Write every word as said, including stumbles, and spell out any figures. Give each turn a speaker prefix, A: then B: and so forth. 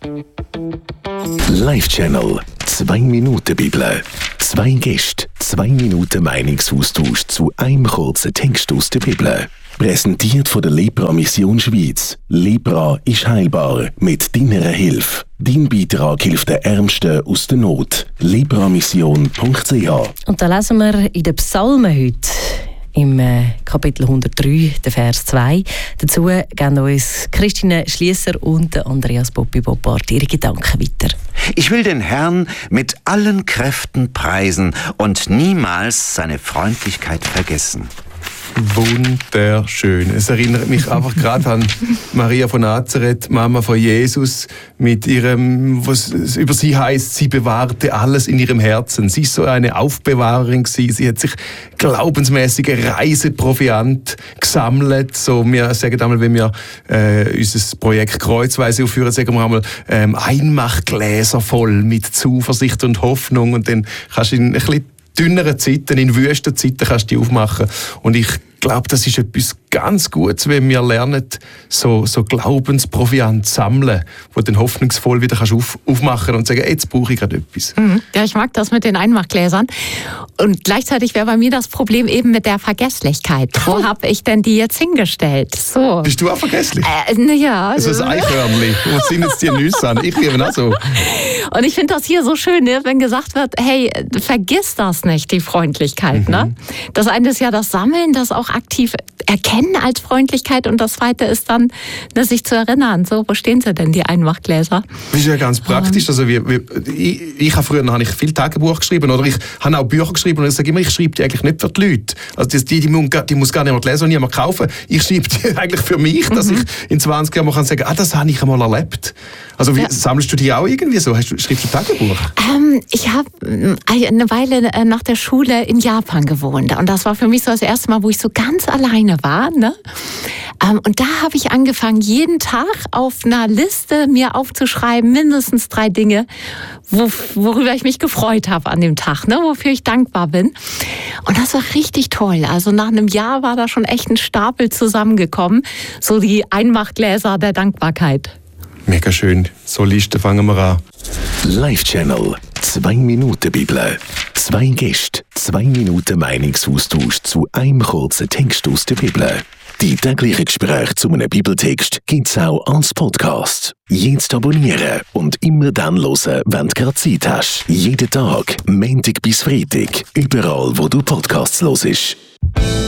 A: Live-Channel. Zwei Minuten Bibel. Zwei Gäste, zwei Minuten Meinungsaustausch zu einem kurzen Text aus der Bibel. Präsentiert von der Lepra Mission Schweiz. Lepra ist heilbar mit deiner Hilfe. Dein Beitrag hilft den Ärmsten aus der Not. lepramission punkt c h.
B: Und da lesen wir in den Psalmen heute, im äh, Kapitel hundertdrei, der Vers zwei. Dazu geben uns Christine Schliesser und Andreas Boppi Boppard ihre Gedanken weiter.
C: Ich will den Herrn mit allen Kräften preisen und niemals seine Freundlichkeit vergessen.
D: Wunderschön. Es erinnert mich einfach gerade an Maria von Nazareth, Mama von Jesus, mit ihrem, was über sie heißt, sie bewahrte alles in ihrem Herzen. Sie ist so eine Aufbewahrerin gewesen. Sie hat sich glaubensmäßige Reiseproviant gesammelt. So, wir sagen einmal, wenn wir äh, unser Projekt Kreuzweise aufführen, sagen wir einmal ähm, Einmachgläser voll mit Zuversicht und Hoffnung. Und dann kannst du in ein bisschen dünneren Zeiten, in wüsten Zeiten kannst du die aufmachen. Und ich glaube, das ist etwas ganz Gutes, wenn wir lernen, so, so Glaubensproviant sammeln, wo du dann hoffnungsvoll wieder kannst auf, aufmachen und sagen, jetzt brauche ich gerade etwas.
E: Mhm. Ja, ich mag das mit den Einmachgläsern. Und gleichzeitig wäre bei mir das Problem eben mit der Vergesslichkeit. Wo habe ich denn die jetzt hingestellt? So.
D: Bist du auch vergesslich?
E: Äh, na ja.
D: Also ein Eichhörnchen. Wo sind jetzt die Nüsse an? Ich eben auch so.
E: Und ich finde das hier so schön, ne? Wenn gesagt wird, hey, vergiss das nicht, die Freundlichkeit. Mhm. Ne? Das eine ist ja das Sammeln, das auch aktiv erkennen als Freundlichkeit, und das zweite ist dann, ne, sich zu erinnern, so, wo stehen sie denn, die Einmachgläser?
D: Das ist ja ganz praktisch. Also wie, wie, ich, ich habe früher habe ich viel Tagebuch geschrieben, oder ich habe auch Bücher geschrieben, und ich sage immer, ich schreibe die eigentlich nicht für die Leute. Also die, die, die, muss, die muss gar niemand lesen und niemand kaufen. Ich schreibe die eigentlich für mich, dass mhm. ich in zwanzig Jahren kann sagen, ah, das habe ich einmal erlebt. Also wie, ja. Sammelst du die auch irgendwie so? Hast du, schreibst du Tagebuch?
E: Ähm, ich habe eine Weile nach der Schule in Japan gewohnt, und das war für mich so das erste Mal, wo ich so ganz alleine war. Ne? Ähm, und da habe ich angefangen, jeden Tag auf einer Liste mir aufzuschreiben, mindestens drei Dinge, wo, worüber ich mich gefreut habe an dem Tag, ne? Wofür ich dankbar bin. Und das war richtig toll. Also nach einem Jahr war da schon echt ein Stapel zusammengekommen, so die Einmachgläser der Dankbarkeit.
D: Mega schön. So Liste fangen wir an.
A: Live-Channel. Zwei Minuten Bibel. Zwei Gäste, zwei Minuten Meinungsaustausch zu einem kurzen Text aus der Bibel. Die täglichen Gespräche zu einem Bibeltext gibt es auch als Podcast. Jetzt abonnieren und immer dann hören, wenn du gerade Zeit hast. Jeden Tag, Montag bis Freitag, überall, wo du Podcasts hörst.